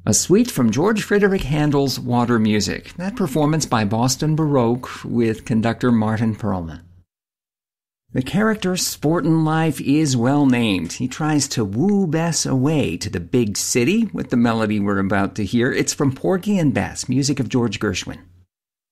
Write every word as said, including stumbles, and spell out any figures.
A suite from George Frideric Handel's Water Music. That performance by Boston Baroque with conductor Martin Perlman. The character Sportin' Life is well named. He tries to woo Bess away to the big city with the melody we're about to hear. It's from Porgy and Bess, music of George Gershwin.